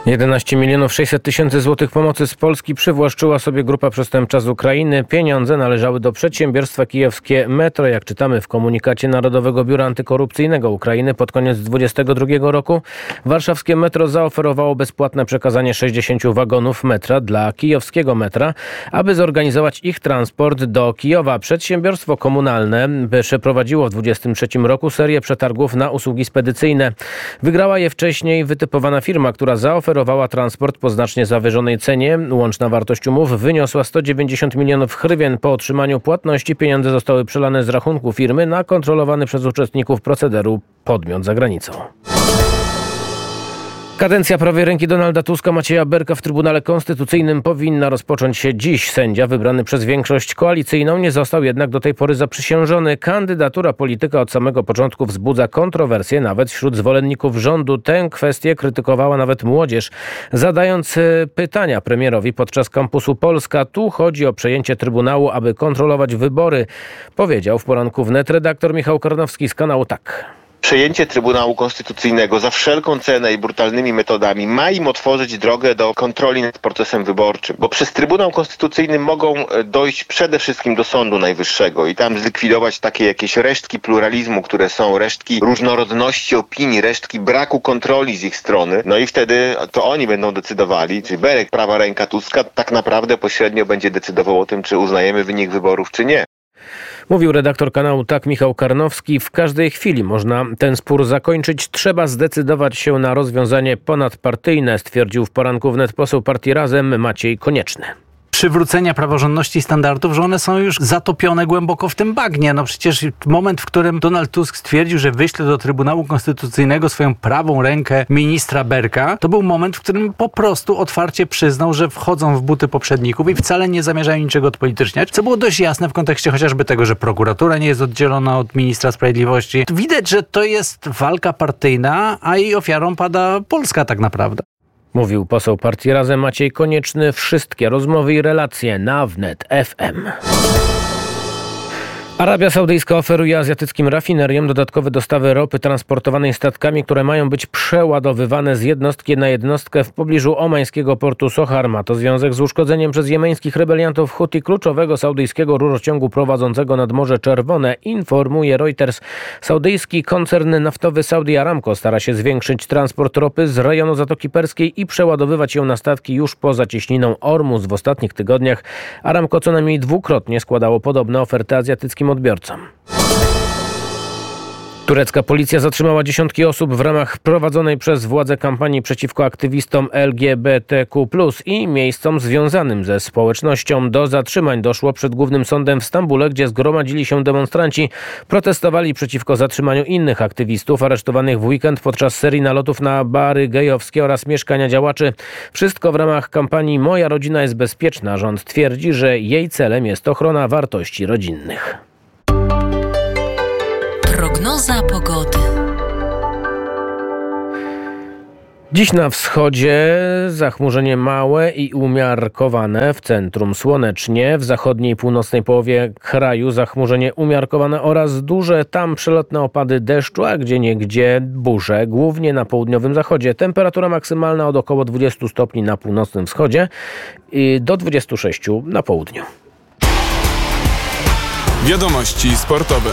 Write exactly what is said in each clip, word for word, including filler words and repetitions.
jedenaście milionów sześćset tysięcy złotych pomocy z Polski przywłaszczyła sobie grupa przestępcza z Ukrainy. Pieniądze należały do przedsiębiorstwa Kijowskie Metro. Jak czytamy w komunikacie Narodowego Biura Antykorupcyjnego Ukrainy, pod koniec dwudziestego drugiego roku warszawskie Metro zaoferowało bezpłatne przekazanie sześćdziesięciu wagonów metra dla kijowskiego metra, aby zorganizować ich transport do Kijowa. Przedsiębiorstwo komunalne przeprowadziło w dwudziestym trzecim roku serię przetargów na usługi spedycyjne. Wygrała je wcześniej wytypowana firma, która zaoferowała transport po znacznie zawyżonej cenie. Łączna wartość umów wyniosła sto dziewięćdziesiąt milionów hrywien. Po otrzymaniu płatności pieniądze zostały przelane z rachunku firmy na kontrolowany przez uczestników procederu podmiot za granicą. Kadencja prawej ręki Donalda Tuska, Macieja Berka, w Trybunale Konstytucyjnym powinna rozpocząć się dziś. Sędzia wybrany przez większość koalicyjną nie został jednak do tej pory zaprzysiężony. Kandydatura polityka od samego początku wzbudza kontrowersje nawet wśród zwolenników rządu. Tę kwestię krytykowała nawet młodzież, zadając pytania premierowi podczas kampusu Polska. Tu chodzi o przejęcie Trybunału, aby kontrolować wybory, powiedział w poranku wnet redaktor Michał Karnowski z kanału Tak. Przejęcie Trybunału Konstytucyjnego za wszelką cenę i brutalnymi metodami ma im otworzyć drogę do kontroli nad procesem wyborczym, bo przez Trybunał Konstytucyjny mogą dojść przede wszystkim do Sądu Najwyższego i tam zlikwidować takie jakieś resztki pluralizmu, które są, resztki różnorodności opinii, resztki braku kontroli z ich strony, no i wtedy to oni będą decydowali, czy Berek, prawa ręka Tuska, tak naprawdę pośrednio będzie decydował o tym, czy uznajemy wynik wyborów, czy nie. Mówił redaktor kanału Tak Michał Karnowski. W każdej chwili można ten spór zakończyć. Trzeba zdecydować się na rozwiązanie ponadpartyjne, stwierdził w poranku wnet poseł partii Razem Maciej Konieczny. Przywrócenia praworządności i standardów, że one są już zatopione głęboko w tym bagnie. No przecież moment, w którym Donald Tusk stwierdził, że wyśle do Trybunału Konstytucyjnego swoją prawą rękę ministra Berka, to był moment, w którym po prostu otwarcie przyznał, że wchodzą w buty poprzedników i wcale nie zamierzają niczego odpolityczniać, co było dość jasne w kontekście chociażby tego, że prokuratura nie jest oddzielona od ministra sprawiedliwości. Widać, że to jest walka partyjna, a jej ofiarą pada Polska tak naprawdę. Mówił poseł partii Razem Maciej Konieczny. Wszystkie rozmowy i relacje na wnet kropka ef em. Arabia Saudyjska oferuje azjatyckim rafineriom dodatkowe dostawy ropy transportowanej statkami, które mają być przeładowywane z jednostki na jednostkę w pobliżu omańskiego portu Sohar. Ma to związek z uszkodzeniem przez jemeńskich rebeliantów Huti kluczowego saudyjskiego rurociągu prowadzącego nad Morze Czerwone, informuje Reuters. Saudyjski koncern naftowy Saudi Aramco stara się zwiększyć transport ropy z rejonu Zatoki Perskiej i przeładowywać ją na statki już poza cieśniną Ormus. W ostatnich tygodniach Aramco co najmniej dwukrotnie składało podobne oferty azjatyckim odbiorcom. Turecka policja zatrzymała dziesiątki osób w ramach prowadzonej przez władze kampanii przeciwko aktywistom L G B T Q plus i miejscom związanym ze społecznością. Do zatrzymań doszło przed Głównym Sądem w Stambule, gdzie zgromadzili się demonstranci. Protestowali przeciwko zatrzymaniu innych aktywistów aresztowanych w weekend podczas serii nalotów na bary gejowskie oraz mieszkania działaczy. Wszystko w ramach kampanii Moja rodzina jest bezpieczna. Rząd twierdzi, że jej celem jest ochrona wartości rodzinnych. Prognoza pogody. Dziś na wschodzie zachmurzenie małe i umiarkowane, w centrum słonecznie, w zachodniej i północnej połowie kraju zachmurzenie umiarkowane oraz duże, tam przelotne opady deszczu, a gdzieniegdzie burze, głównie na południowym zachodzie. Temperatura maksymalna od około dwudziestu stopni na północnym wschodzie i do dwudziestu sześciu na południu. Wiadomości sportowe.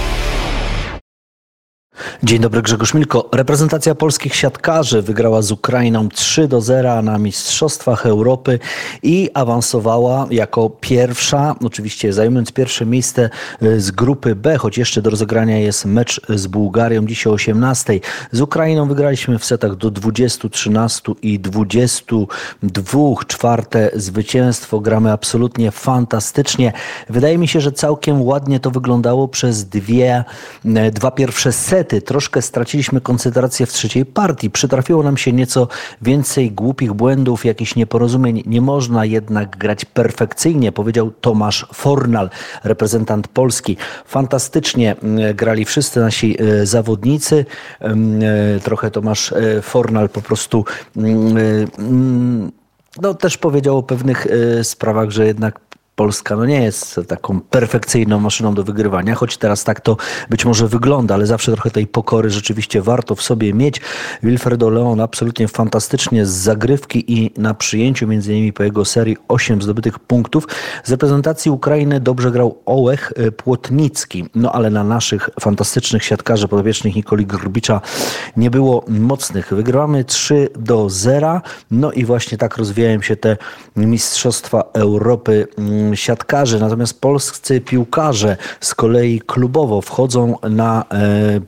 Dzień dobry, Grzegorz Milko. Reprezentacja polskich siatkarzy wygrała z Ukrainą trzy do zera na Mistrzostwach Europy i awansowała jako pierwsza, oczywiście zajmując pierwsze miejsce z grupy B, choć jeszcze do rozegrania jest mecz z Bułgarią dzisiaj o osiemnastej. Z Ukrainą wygraliśmy w setach do dwudziestu, trzynastu i dwudziestu dwóch. Czwarte zwycięstwo. Gramy absolutnie fantastycznie. Wydaje mi się, że całkiem ładnie to wyglądało przez dwie, dwa pierwsze sety. Troszkę straciliśmy koncentrację w trzeciej partii. Przytrafiło nam się nieco więcej głupich błędów, jakichś nieporozumień. Nie można jednak grać perfekcyjnie, powiedział Tomasz Fornal, reprezentant Polski. Fantastycznie grali wszyscy nasi zawodnicy. Trochę Tomasz Fornal po prostu no, też powiedział o pewnych sprawach, że jednak Polska no nie jest taką perfekcyjną maszyną do wygrywania, choć teraz tak to być może wygląda, ale zawsze trochę tej pokory rzeczywiście warto w sobie mieć. Wilfredo Leon absolutnie fantastycznie z zagrywki i na przyjęciu, między innymi po jego serii osiem zdobytych punktów. Z reprezentacji Ukrainy dobrze grał Ołech Płotnicki, no ale na naszych fantastycznych siatkarzy podopiecznych Nikoli Grbicza nie było mocnych. Wygrywamy trzy do zera, no i właśnie tak rozwijają się te Mistrzostwa Europy siatkarzy. Natomiast polscy piłkarze z kolei klubowo wchodzą na e,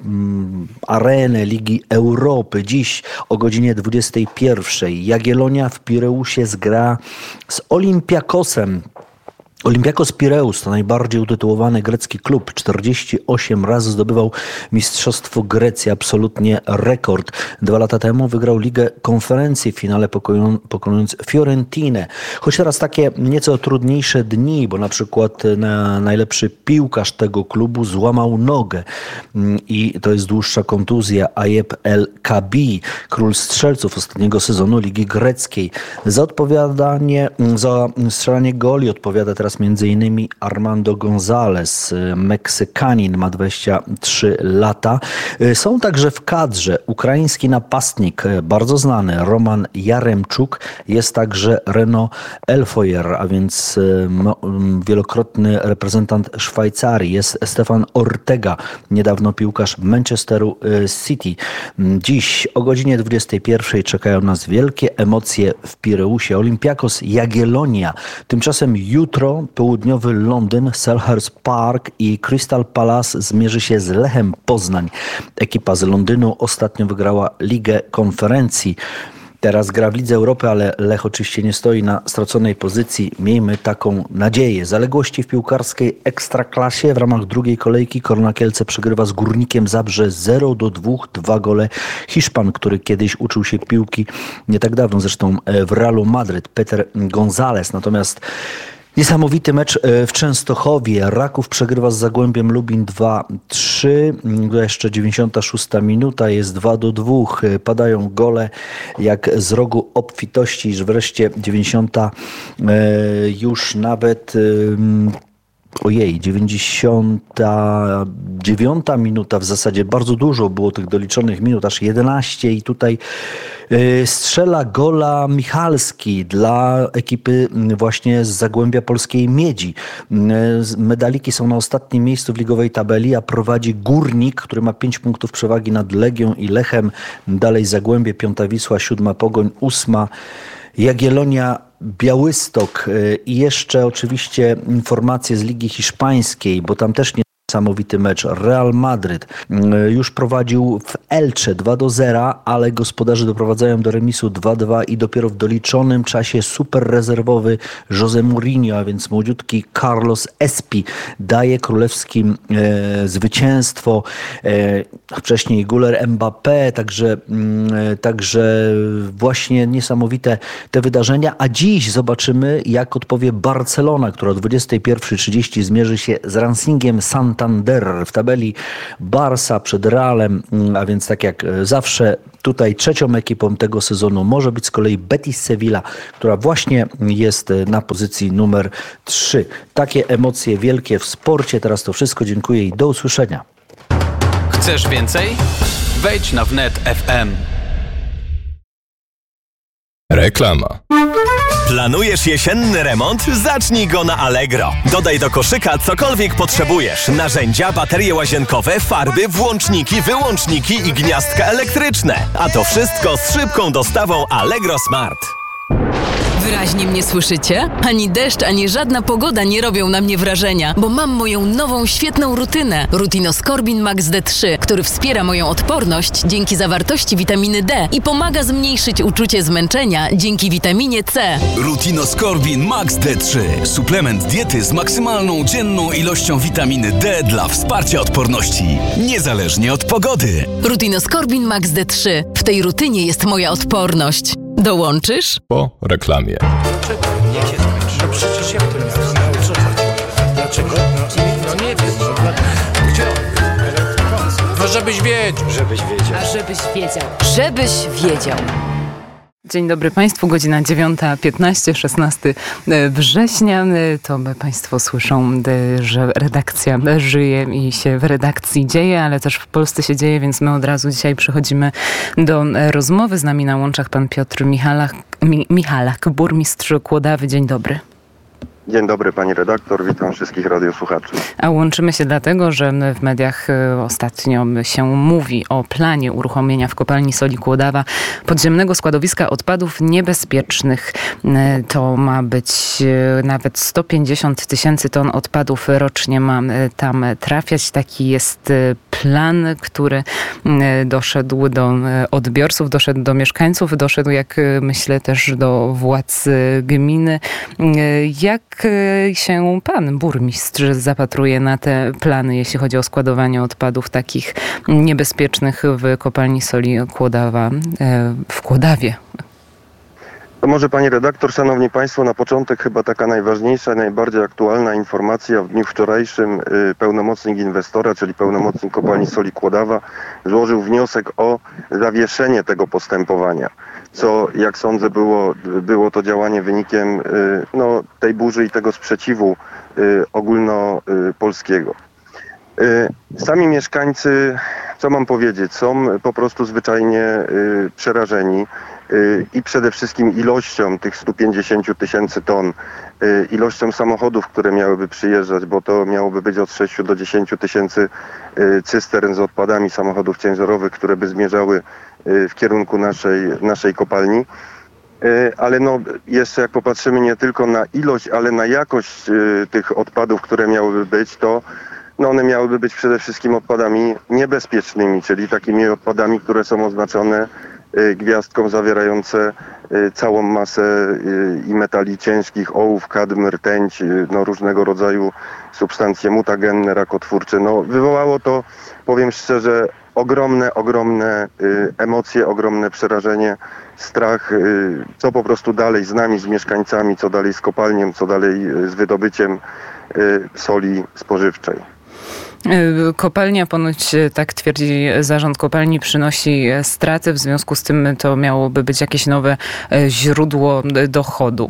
arenę Ligi Europy. Dziś o godzinie dwudziestej pierwszej Jagiellonia w Pireusie zgra z Olympiakosem. Olympiakos Pireus to najbardziej utytułowany grecki klub. czterdzieści osiem razy zdobywał Mistrzostwo Grecji. Absolutnie rekord. Dwa lata temu wygrał Ligę Konferencji w finale pokonując Fiorentinę. Choć teraz takie nieco trudniejsze dni, bo na przykład na najlepszy piłkarz tego klubu złamał nogę. I to jest dłuższa kontuzja. Ayeb El Kabi, król strzelców ostatniego sezonu Ligi Greckiej. Za odpowiadanie, za strzelanie goli odpowiada teraz między innymi Armando González, Meksykanin, ma dwadzieścia trzy lata. Są także w kadrze ukraiński napastnik, bardzo znany, Roman Jaremczuk, jest także Reno Elfoyer, a więc no, wielokrotny reprezentant Szwajcarii, jest Stefan Ortega, niedawno piłkarz Manchesteru City. Dziś o godzinie dwudziestej pierwszej czekają nas wielkie emocje w Pireusie. Olympiakos Jagiellonia, tymczasem jutro południowy Londyn, Selhurst Park i Crystal Palace zmierzy się z Lechem Poznań. Ekipa z Londynu ostatnio wygrała Ligę Konferencji. Teraz gra w Lidze Europy, ale Lech oczywiście nie stoi na straconej pozycji. Miejmy taką nadzieję. Zaległości w piłkarskiej ekstraklasie w ramach drugiej kolejki Korona Kielce przegrywa z Górnikiem Zabrze zero do dwóch. Dwa gole Hiszpan, który kiedyś uczył się piłki nie tak dawno, zresztą w Realu Madryt, Peter González. Natomiast niesamowity mecz w Częstochowie. Raków przegrywa z Zagłębiem Lubin dwa trzy. Jeszcze dziewięćdziesiąta szósta minuta, jest dwa do dwóch. Padają gole jak z rogu obfitości, iż wreszcie dziewięćdziesiąta już nawet... Ojej, dziewięćdziesiąta dziewiąta minuta w zasadzie, bardzo dużo było tych doliczonych minut, aż jedenaście i tutaj y, strzela gola Michalski dla ekipy właśnie z Zagłębia Polskiej Miedzi. Y, medaliki są na ostatnim miejscu w ligowej tabeli, a prowadzi Górnik, który ma pięć punktów przewagi nad Legią i Lechem. Dalej Zagłębie, piąta Wisła, siódma Pogoń, ósma Jagiellonia, Białystok. I jeszcze oczywiście informacje z Ligi Hiszpańskiej, bo tam też niesamowity mecz. Real Madryt już prowadził w Elche dwa do zera, ale gospodarze doprowadzają do remisu dwa dwa i dopiero w doliczonym czasie super rezerwowy José Mourinho, a więc młodziutki Carlos Espi daje królewskim e, zwycięstwo. E, wcześniej Guler Mbappé, także, e, także właśnie niesamowite te wydarzenia. A dziś zobaczymy, jak odpowie Barcelona, która o dwudziestej pierwszej trzydzieści zmierzy się z Racingiem Santander. W tabeli Barsa przed Realem, a więc tak jak zawsze tutaj trzecią ekipą tego sezonu może być z kolei Betis Sevilla, która właśnie jest na pozycji numer trzy. Takie emocje wielkie w sporcie. Teraz to wszystko. Dziękuję i do usłyszenia. Chcesz więcej? Wejdź na wnet kropka ef em. Reklama. Planujesz jesienny remont? Zacznij go na Allegro. Dodaj do koszyka cokolwiek potrzebujesz. Narzędzia, baterie łazienkowe, farby, włączniki, wyłączniki i gniazdka elektryczne. A to wszystko z szybką dostawą Allegro Smart. Wyraźnie mnie słyszycie? Ani deszcz, ani żadna pogoda nie robią na mnie wrażenia, bo mam moją nową, świetną rutynę. Rutinoskorbin Max D trzy, który wspiera moją odporność dzięki zawartości witaminy D i pomaga zmniejszyć uczucie zmęczenia dzięki witaminie C. Rutinoskorbin Max D trzy. Suplement diety z maksymalną dzienną ilością witaminy D dla wsparcia odporności, niezależnie od pogody. Rutinoskorbin Max D trzy. W tej rutynie jest moja odporność. Dołączysz? Po reklamie. Niech się skończy. No przecież jak to nie znamy, o co chodzi? Dlaczego? No, no nie wiem. No, gdzie? No żebyś wiedział. Żebyś wiedział. A żebyś wiedział. Żebyś wiedział. Dzień dobry Państwu, godzina dziewiąta piętnaście, szesnastego września. To Państwo słyszą, że redakcja żyje i się w redakcji dzieje, ale też w Polsce się dzieje, więc my od razu dzisiaj przechodzimy do rozmowy. Z nami na łączach pan Piotr Michalak, Michalak, burmistrz Kłodawy. Dzień dobry. Dzień dobry pani redaktor, witam wszystkich radiosłuchaczy. A łączymy się dlatego, że w mediach ostatnio się mówi o planie uruchomienia w kopalni soli Kłodawa podziemnego składowiska odpadów niebezpiecznych. To ma być nawet sto pięćdziesiąt tysięcy ton odpadów rocznie ma tam trafiać. Taki jest plan, który doszedł do odbiorców, doszedł do mieszkańców, doszedł, jak myślę, też do władz gminy. Jak się pan burmistrz zapatruje na te plany, jeśli chodzi o składowanie odpadów takich niebezpiecznych w kopalni soli Kłodawa, w Kłodawie? To może pani redaktor, szanowni państwo, na początek chyba taka najważniejsza, najbardziej aktualna informacja. W dniu wczorajszym pełnomocnik inwestora, czyli pełnomocnik kopalni soli Kłodawa, złożył wniosek o zawieszenie tego postępowania. Co, jak sądzę, było, było to działanie wynikiem no, tej burzy i tego sprzeciwu ogólnopolskiego. Sami mieszkańcy, co mam powiedzieć, są po prostu zwyczajnie przerażeni i przede wszystkim ilością tych stu pięćdziesięciu tysięcy ton, ilością samochodów, które miałyby przyjeżdżać, bo to miałoby być od sześciu do dziesięciu tysięcy cystern z odpadami samochodów ciężarowych, które by zmierzały w kierunku naszej, naszej kopalni. Ale no jeszcze jak popatrzymy nie tylko na ilość, ale na jakość tych odpadów, które miałyby być, to no one miałyby być przede wszystkim odpadami niebezpiecznymi, czyli takimi odpadami, które są oznaczone gwiazdką zawierające całą masę i metali ciężkich, ołów, kadm, rtęć, no różnego rodzaju substancje mutagenne, rakotwórcze. No wywołało to, powiem szczerze, ogromne, ogromne emocje, ogromne przerażenie, strach, co po prostu dalej z nami, z mieszkańcami, co dalej z kopalnią, co dalej z wydobyciem soli spożywczej. Kopalnia, ponoć tak twierdzi zarząd kopalni, przynosi straty, w związku z tym to miałoby być jakieś nowe źródło dochodu.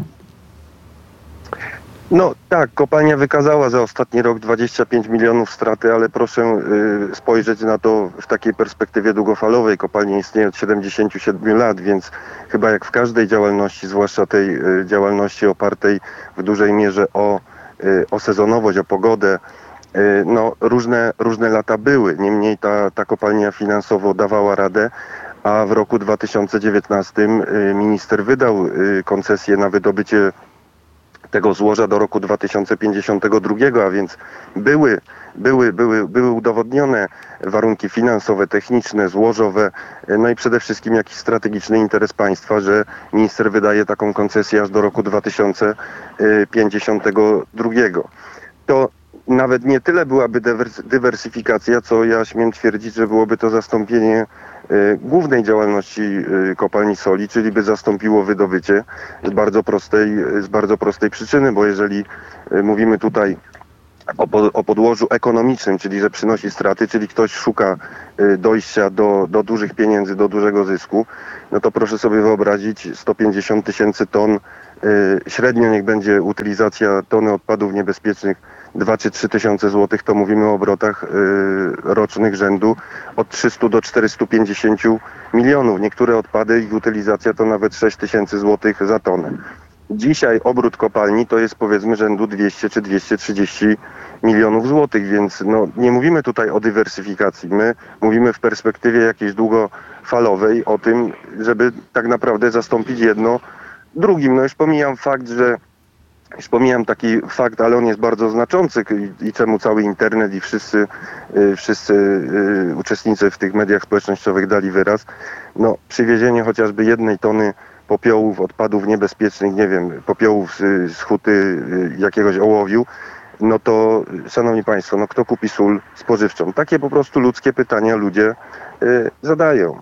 No tak, kopalnia wykazała za ostatni rok dwadzieścia pięć milionów straty, ale proszę y, spojrzeć na to w takiej perspektywie długofalowej. Kopalnia istnieje od siedemdziesięciu siedmiu lat, więc chyba jak w każdej działalności, zwłaszcza tej y, działalności opartej w dużej mierze o, y, o sezonowość, o pogodę, y, no różne, różne lata były. Niemniej ta, ta kopalnia finansowo dawała radę, a w roku dwa tysiące dziewiętnastym y, minister wydał y, koncesję na wydobycie tego złoża do roku dwa tysiące pięćdziesiątego drugiego, a więc były, były, były, były udowodnione warunki finansowe, techniczne, złożowe, no i przede wszystkim jakiś strategiczny interes państwa, że minister wydaje taką koncesję aż do roku dwa tysiące pięćdziesiątego drugiego. To nawet nie tyle byłaby dywersyfikacja, co ja śmiem twierdzić, że byłoby to zastąpienie głównej działalności kopalni soli, czyli by zastąpiło wydobycie z bardzo prostej, z bardzo prostej przyczyny, bo jeżeli mówimy tutaj o, o podłożu ekonomicznym, czyli że przynosi straty, czyli ktoś szuka dojścia do, do dużych pieniędzy, do dużego zysku, no to proszę sobie wyobrazić sto pięćdziesiąt tysięcy ton, średnio niech będzie utylizacja tony odpadów niebezpiecznych dwa czy trzy tysiące złotych, to mówimy o obrotach y, rocznych rzędu od trzystu do czterystu pięćdziesięciu milionów. Niektóre odpady, ich utylizacja to nawet sześć tysięcy złotych za tonę. Dzisiaj obrót kopalni to jest powiedzmy rzędu dwieście czy dwieście trzydzieści milionów złotych, więc no, nie mówimy tutaj o dywersyfikacji. My mówimy w perspektywie jakiejś długofalowej o tym, żeby tak naprawdę zastąpić jedno drugim. No już pomijam fakt, że Już pomijam taki fakt, ale on jest bardzo znaczący i, i czemu cały internet i wszyscy, y, wszyscy y, uczestnicy w tych mediach społecznościowych dali wyraz. No, przywiezienie chociażby jednej tony popiołów, odpadów niebezpiecznych, nie wiem, popiołów z, z huty y, jakiegoś ołowiu, no to, szanowni państwo, no kto kupi sól spożywczą? Takie po prostu ludzkie pytania ludzie y, zadają.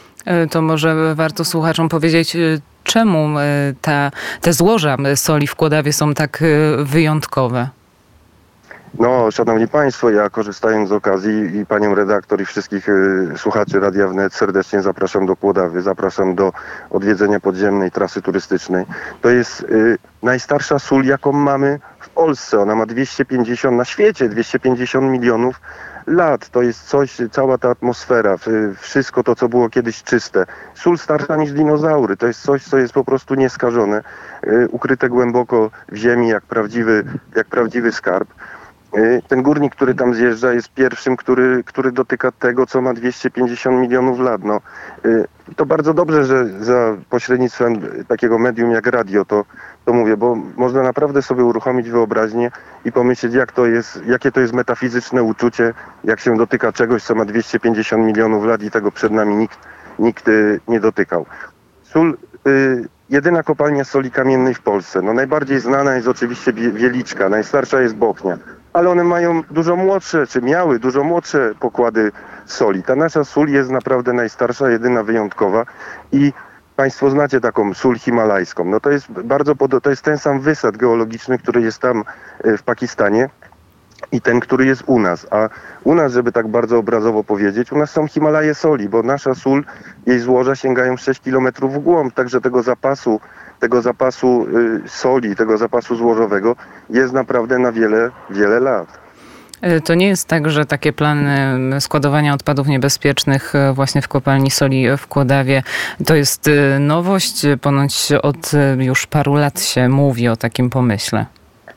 To może warto słuchaczom powiedzieć, czemu ta, te złoża soli w Kłodawie są tak wyjątkowe? No, szanowni państwo, ja korzystając z okazji i panią redaktor i wszystkich y, słuchaczy Radia Wnet serdecznie zapraszam do Kłodawy, zapraszam do odwiedzenia podziemnej trasy turystycznej. To jest y, najstarsza sól, jaką mamy w Polsce. Ona ma dwieście pięćdziesiąt, na świecie dwieście pięćdziesiąt milionów lat. To jest coś, cała ta atmosfera, wszystko to, co było kiedyś czyste. Sól starsza niż dinozaury. To jest coś, co jest po prostu nieskażone, ukryte głęboko w ziemi, jak prawdziwy, jak prawdziwy skarb. Ten górnik, który tam zjeżdża, jest pierwszym, który, który dotyka tego, co ma dwieście pięćdziesiąt milionów lat. No, to bardzo dobrze, że za pośrednictwem takiego medium jak radio to, to mówię, bo można naprawdę sobie uruchomić wyobraźnię i pomyśleć, jak to jest, jakie to jest metafizyczne uczucie, jak się dotyka czegoś, co ma dwieście pięćdziesiąt milionów lat i tego przed nami nikt, nikt nie dotykał. Sól, y, jedyna kopalnia soli kamiennej w Polsce. No, najbardziej znana jest oczywiście Wieliczka, najstarsza jest Bochnia. Ale one mają dużo młodsze, czy miały dużo młodsze pokłady soli. Ta nasza sól jest naprawdę najstarsza, jedyna wyjątkowa i państwo znacie taką sól himalajską. No to jest bardzo, to jest ten sam wysad geologiczny, który jest tam w Pakistanie i ten, który jest u nas. A u nas, żeby tak bardzo obrazowo powiedzieć, u nas są Himalaje soli, bo nasza sól, jej złoża sięgają sześć kilometrów w głąb, także tego zapasu tego zapasu y, soli, tego zapasu złożowego jest naprawdę na wiele, wiele lat. To nie jest tak, że takie plany składowania odpadów niebezpiecznych właśnie w kopalni soli w Kłodawie to jest nowość. Ponoć od już paru lat się mówi o takim pomyśle.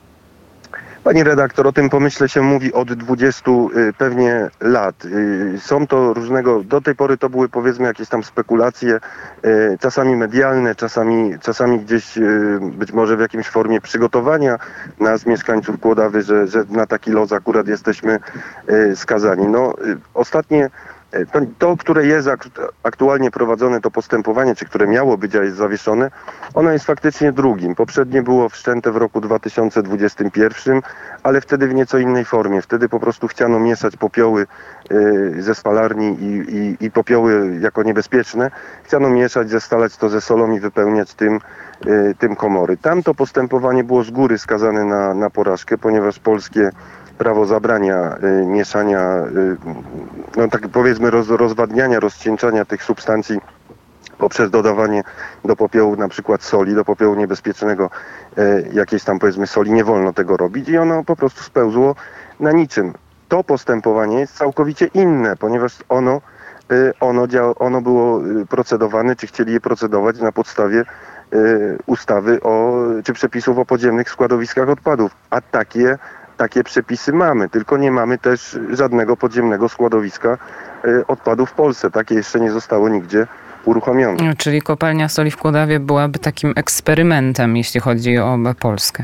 Pani redaktor, o tym pomyśle się mówi od dwudziestu y, pewnie lat. Y, są to różnego, do tej pory to były powiedzmy jakieś tam spekulacje, y, czasami medialne, czasami, czasami gdzieś y, być może w jakiejś formie przygotowania nas, mieszkańców Kłodawy, że, że na taki los akurat jesteśmy y, skazani. No, y, ostatnie To, to, które jest aktualnie prowadzone, to postępowanie, czy które miało być, a jest zawieszone, ono jest faktycznie drugim. Poprzednie było wszczęte w roku dwa tysiące dwudziestym pierwszym, ale wtedy w nieco innej formie. Wtedy po prostu chciano mieszać popioły y, ze spalarni i, i, i popioły jako niebezpieczne. Chciano mieszać, zestalać to ze solą i wypełniać tym, y, tym komory. Tamto postępowanie było z góry skazane na, na porażkę, ponieważ polskie prawo zabrania y, mieszania, y, no tak powiedzmy roz, rozwadniania, rozcieńczania tych substancji poprzez dodawanie do popiołu na przykład soli, do popiołu niebezpiecznego y, jakiejś tam powiedzmy soli, nie wolno tego robić i ono po prostu spełzło na niczym. To postępowanie jest całkowicie inne, ponieważ ono, y, ono, dzia- ono było procedowane, czy chcieli je procedować na podstawie y, ustawy o, czy przepisów o podziemnych składowiskach odpadów, a takie Takie przepisy mamy, tylko nie mamy też żadnego podziemnego składowiska y, odpadów w Polsce. Takie jeszcze nie zostało nigdzie uruchomione. Czyli kopalnia soli w Kłodawie byłaby takim eksperymentem, jeśli chodzi o Polskę.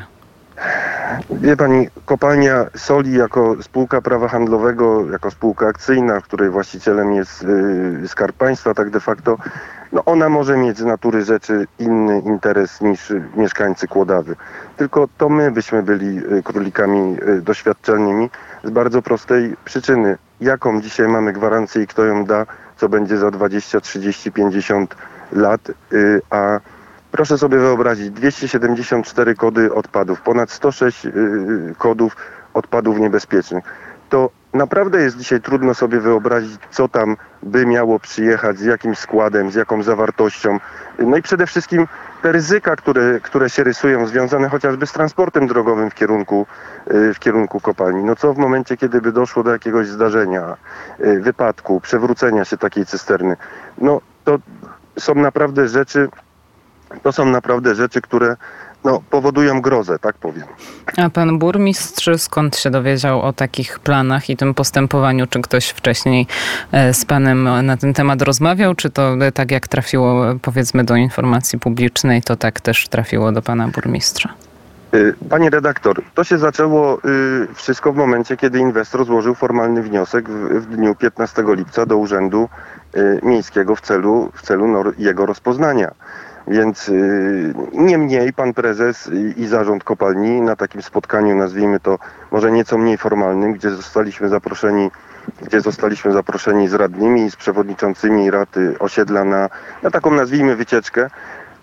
Wie pani, kopalnia soli jako spółka prawa handlowego, jako spółka akcyjna, której właścicielem jest y, Skarb Państwa, tak de facto, no ona może mieć z natury rzeczy inny interes niż mieszkańcy Kłodawy. Tylko to my byśmy byli królikami doświadczalnymi z bardzo prostej przyczyny. Jaką dzisiaj mamy gwarancję i kto ją da, co będzie za dwadzieścia, trzydzieści, pięćdziesiąt lat, a proszę sobie wyobrazić, dwieście siedemdziesiąt cztery kody odpadów, ponad sto sześć kodów odpadów niebezpiecznych. To naprawdę jest dzisiaj trudno sobie wyobrazić, co tam by miało przyjechać, z jakim składem, z jaką zawartością. No i przede wszystkim te ryzyka, które, które się rysują, związane chociażby z transportem drogowym w kierunku, w kierunku kopalni. No co w momencie, kiedy by doszło do jakiegoś zdarzenia, wypadku, przewrócenia się takiej cysterny. No to są naprawdę rzeczy, to są naprawdę rzeczy, które no, powodują grozę, tak powiem. A pan burmistrz skąd się dowiedział o takich planach i tym postępowaniu? Czy ktoś wcześniej z panem na ten temat rozmawiał? Czy to tak jak trafiło powiedzmy do informacji publicznej, to tak też trafiło do pana burmistrza? Pani redaktor, to się zaczęło wszystko w momencie, kiedy inwestor złożył formalny wniosek w, w dniu piętnastego lipca do Urzędu Miejskiego w celu, w celu jego rozpoznania. Więc yy, niemniej pan prezes i, i zarząd kopalni na takim spotkaniu, nazwijmy to może nieco mniej formalnym, gdzie zostaliśmy zaproszeni, gdzie zostaliśmy zaproszeni z radnymi i z przewodniczącymi rady osiedla na, na taką nazwijmy wycieczkę,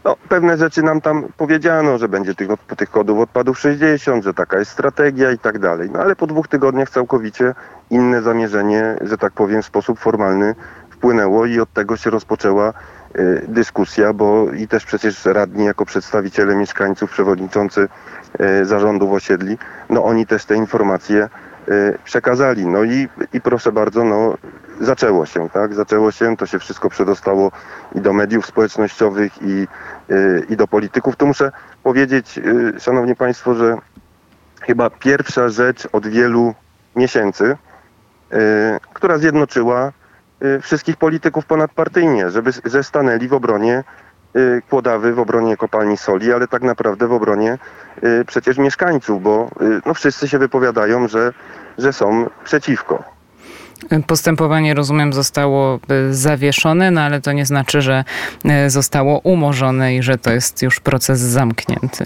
No, pewne rzeczy nam tam powiedziano, że będzie tych, tych kodów odpadów sześćdziesiąt, że taka jest strategia i tak dalej. No ale po dwóch tygodniach całkowicie inne zamierzenie, że tak powiem, w sposób formalny wpłynęło i od tego się rozpoczęła y, dyskusja, bo i też przecież radni jako przedstawiciele mieszkańców, przewodniczący y, zarządów osiedli, no oni też te informacje y, przekazali. No i, i proszę bardzo, no zaczęło się, tak? Zaczęło się, to się wszystko przedostało i do mediów społecznościowych, i, y, i do polityków. Tu muszę powiedzieć, y, szanowni państwo, że chyba pierwsza rzecz od wielu miesięcy, y, która zjednoczyła y, wszystkich polityków ponadpartyjnie, żeby, że stanęli w obronie y, Kłodawy, w obronie kopalni soli, ale tak naprawdę w obronie y, przecież mieszkańców, bo y, no, wszyscy się wypowiadają, że, że są przeciwko. Postępowanie, rozumiem, zostało zawieszone, no ale to nie znaczy, że zostało umorzone i że to jest już proces zamknięty.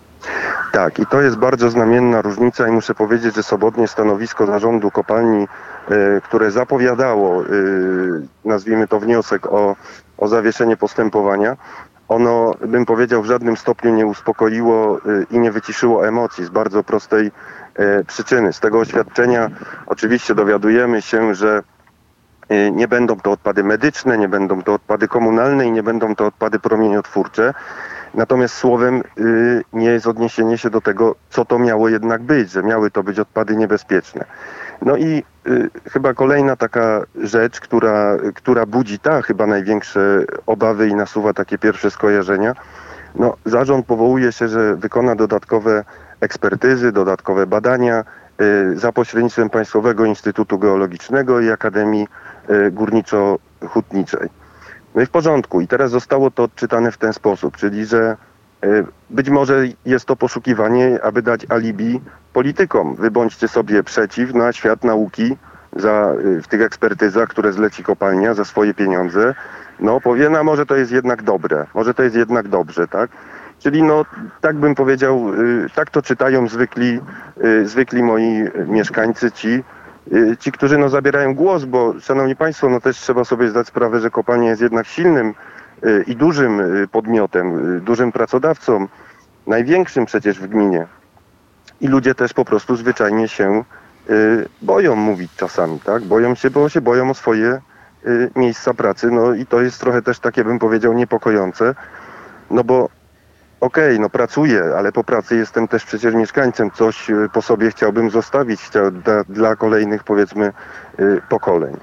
Tak, i to jest bardzo znamienna różnica i muszę powiedzieć, że sobotnie stanowisko zarządu kopalni, y, które zapowiadało, y, nazwijmy to wniosek o, o zawieszenie postępowania, ono, bym powiedział, w żadnym stopniu nie uspokoiło y, i nie wyciszyło emocji z bardzo prostej y, przyczyny. Z tego oświadczenia oczywiście dowiadujemy się, że y, nie będą to odpady medyczne, nie będą to odpady komunalne i nie będą to odpady promieniotwórcze. Natomiast słowem y, nie jest odniesienie się do tego, co to miało jednak być, że miały to być odpady niebezpieczne. No i y, chyba kolejna taka rzecz, która, która budzi ta chyba największe obawy i nasuwa takie pierwsze skojarzenia. No, zarząd powołuje się, że wykona dodatkowe ekspertyzy, dodatkowe badania y, za pośrednictwem Państwowego Instytutu Geologicznego i Akademii y, Górniczo-Hutniczej. No i w porządku. I teraz zostało to odczytane w ten sposób, czyli że y, być może jest to poszukiwanie, aby dać alibi politykom. Wy bądźcie sobie przeciw, no a świat nauki za, y, w tych ekspertyzach, które zleci kopalnia za swoje pieniądze, no powie, no może to jest jednak dobre, może to jest jednak dobrze, tak? Czyli no, tak bym powiedział, y, tak to czytają zwykli, y, zwykli moi mieszkańcy, ci, Ci, którzy no, zabierają głos, bo szanowni państwo, no też trzeba sobie zdać sprawę, że kopalnia jest jednak silnym y, i dużym y, podmiotem, y, dużym pracodawcą, największym przecież w gminie. I ludzie też po prostu zwyczajnie się y, boją mówić czasami, tak? Boją się, bo się boją o swoje y, miejsca pracy, no i to jest trochę też takie, bym powiedział, niepokojące, no bo okej, okay, no pracuję, ale po pracy jestem też przecież mieszkańcem. Coś po sobie chciałbym zostawić chciał, dla, dla kolejnych, powiedzmy, y, pokoleń.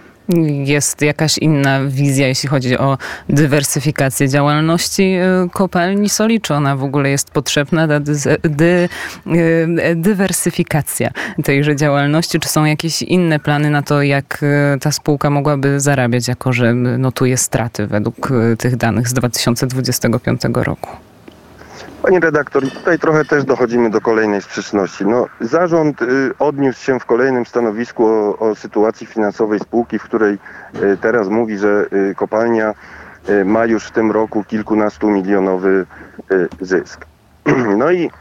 Jest jakaś inna wizja, jeśli chodzi o dywersyfikację działalności kopalni soli? Czy ona w ogóle jest potrzebna, ta dy, dy, dywersyfikacja tejże działalności? Czy są jakieś inne plany na to, jak ta spółka mogłaby zarabiać, jako że notuje straty według tych danych z dwa tysiące dwudziestego piątego roku? Pani redaktor, tutaj trochę też dochodzimy do kolejnej sprzeczności. No, zarząd y, odniósł się w kolejnym stanowisku o, o sytuacji finansowej spółki, w której y, teraz mówi, że y, kopalnia y, ma już w tym roku kilkunastu milionowy y, zysk. No i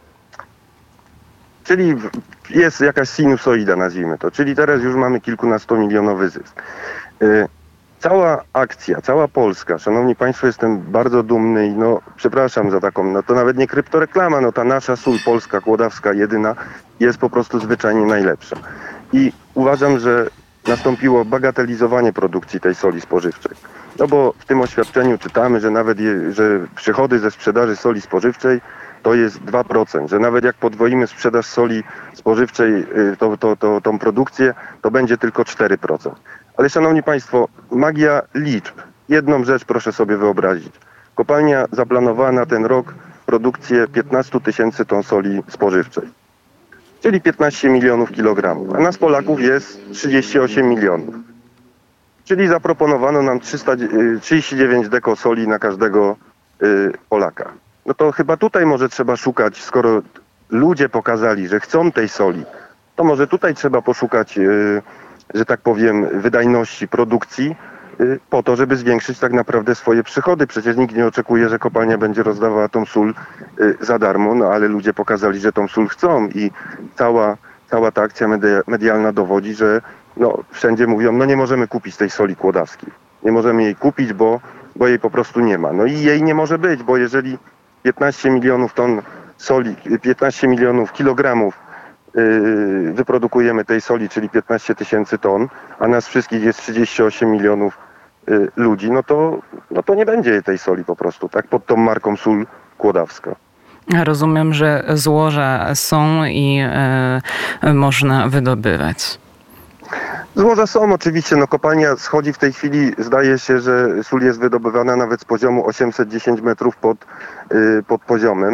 czyli jest jakaś sinusoida, nazwijmy to, czyli teraz już mamy kilkunastomilionowy zysk. Y, Cała akcja, cała Polska, szanowni państwo, jestem bardzo dumny i no, przepraszam za taką, no to nawet nie kryptoreklama, no ta nasza sól polska, kłodawska, jedyna jest po prostu zwyczajnie najlepsza. I uważam, że nastąpiło bagatelizowanie produkcji tej soli spożywczej. No bo w tym oświadczeniu czytamy, że nawet je, że przychody ze sprzedaży soli spożywczej to jest dwa procent, że nawet jak podwoimy sprzedaż soli spożywczej, to, to, to, tą produkcję, to będzie tylko cztery procent. Ale szanowni państwo, magia liczb. Jedną rzecz proszę sobie wyobrazić. Kopalnia zaplanowała na ten rok produkcję piętnaście tysięcy ton soli spożywczej, czyli piętnaście milionów kilogramów, a nas Polaków jest trzydzieści osiem milionów. Czyli zaproponowano nam trzysta trzydzieści dziewięć deko soli na każdego y, Polaka. No to chyba tutaj może trzeba szukać, skoro ludzie pokazali, że chcą tej soli, to może tutaj trzeba poszukać, y, że tak powiem, wydajności produkcji y, po to, żeby zwiększyć tak naprawdę swoje przychody. Przecież nikt nie oczekuje, że kopalnia będzie rozdawała tą sól y, za darmo, no ale ludzie pokazali, że tą sól chcą i cała, cała ta akcja media, medialna dowodzi, że no, wszędzie mówią, no nie możemy kupić tej soli kłodawskiej. Nie możemy jej kupić, bo bo jej po prostu nie ma. No i jej nie może być, bo jeżeli piętnaście milionów ton soli, piętnaście milionów kilogramów yy, wyprodukujemy tej soli, czyli piętnaście tysięcy ton, a nas wszystkich jest trzydzieści osiem milionów yy, ludzi, no to, no to nie będzie tej soli po prostu, tak, pod tą marką sól kłodawska. Rozumiem, że złoża są i e, można wydobywać. Złoża są oczywiście, no kopalnia schodzi w tej chwili, zdaje się, że sól jest wydobywana nawet z poziomu osiemset dziesięć metrów pod, yy, pod poziomem.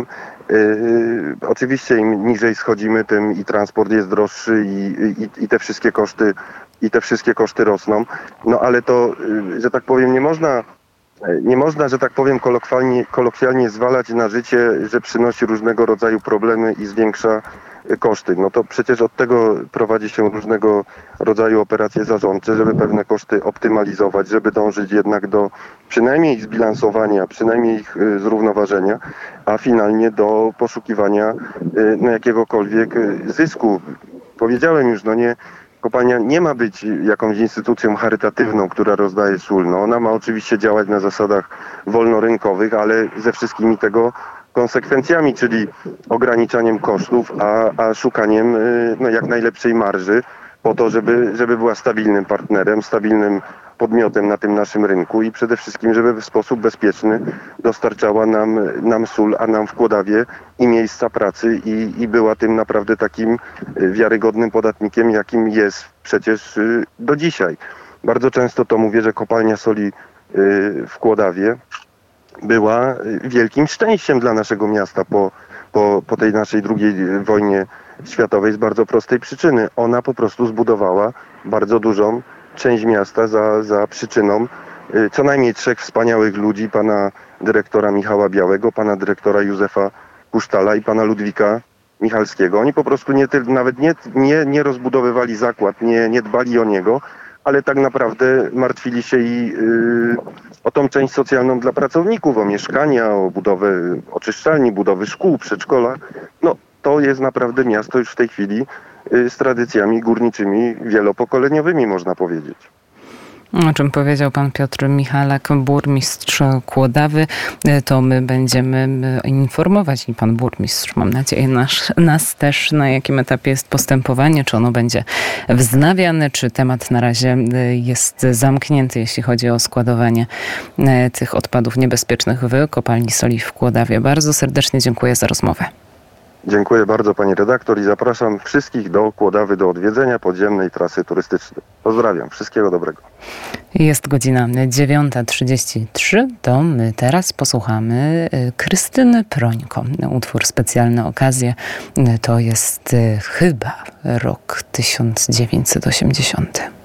Yy, oczywiście im niżej schodzimy, tym i transport jest droższy i, i, i te wszystkie koszty i te wszystkie koszty rosną. No ale to, yy, że tak powiem, nie można Nie można, że tak powiem, kolokwialnie, kolokwialnie zwalać na życie, że przynosi różnego rodzaju problemy i zwiększa koszty. No to przecież od tego prowadzi się różnego rodzaju operacje zarządcze, żeby pewne koszty optymalizować, żeby dążyć jednak do przynajmniej zbilansowania, przynajmniej ich zrównoważenia, a finalnie do poszukiwania no, jakiegokolwiek zysku. Powiedziałem już, no nie... Kopalnia nie ma być jakąś instytucją charytatywną, która rozdaje sól. No ona ma oczywiście działać na zasadach wolnorynkowych, ale ze wszystkimi tego konsekwencjami, czyli ograniczaniem kosztów, a, a szukaniem no, jak najlepszej marży po to, żeby, żeby była stabilnym partnerem, stabilnym podmiotem na tym naszym rynku i przede wszystkim, żeby w sposób bezpieczny dostarczała nam, nam sól, a nam w Kłodawie i miejsca pracy i, i była tym naprawdę takim wiarygodnym podatnikiem, jakim jest przecież do dzisiaj. Bardzo często to mówię, że kopalnia soli w Kłodawie była wielkim szczęściem dla naszego miasta po, po, po tej naszej drugiej wojnie światowej z bardzo prostej przyczyny. Ona po prostu zbudowała bardzo dużą część miasta za, za przyczyną y, co najmniej trzech wspaniałych ludzi, pana dyrektora Michała Białego, pana dyrektora Józefa Pusztala i pana Ludwika Michalskiego. Oni po prostu nie, nawet nie, nie, nie rozbudowywali zakład, nie, nie dbali o niego, ale tak naprawdę martwili się i y, o tą część socjalną dla pracowników, o mieszkania, o budowę oczyszczalni, budowy szkół, przedszkola. No to jest naprawdę miasto już w tej chwili z tradycjami górniczymi wielopokoleniowymi, można powiedzieć. O czym powiedział pan Piotr Michalak, burmistrz Kłodawy, to my będziemy informować i pan burmistrz, mam nadzieję, nas, nas też, na jakim etapie jest postępowanie, czy ono będzie wznawiane, czy temat na razie jest zamknięty, jeśli chodzi o składowanie tych odpadów niebezpiecznych w kopalni soli w Kłodawie. Bardzo serdecznie dziękuję za rozmowę. Dziękuję bardzo pani redaktor i zapraszam wszystkich do Kłodawy do odwiedzenia podziemnej trasy turystycznej. Pozdrawiam, wszystkiego dobrego. Jest godzina dziewiąta trzydzieści trzy, to my teraz posłuchamy Krystyny Prońko. Utwór Specjalne okazje, to jest chyba rok tysiąc dziewięćset osiemdziesiąty.